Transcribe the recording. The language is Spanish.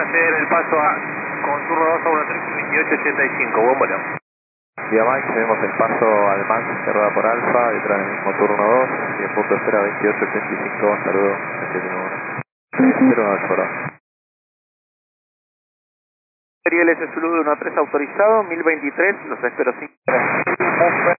hacer el paso a con turno 2 a 132885, buen vuelo. Vía Mike, tenemos el paso al Max que rueda por Alfa, detrás del mismo turno 2, y el punto espera 2885, saludo, 0 por Ariel S. Zulu 13 autorizado, 1023, los espero 5.